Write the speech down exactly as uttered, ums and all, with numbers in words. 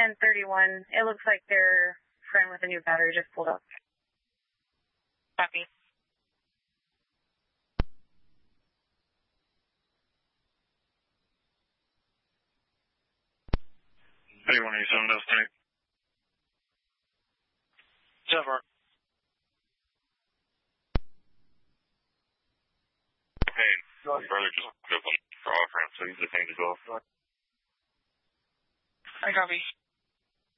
ten thirty-one. It looks like their friend with a new battery just pulled up. Copy. thirty-one eighty-seven, that's tank. Sever. Hey, brother just put up on for off ramp, so he's the tank as well. I copy.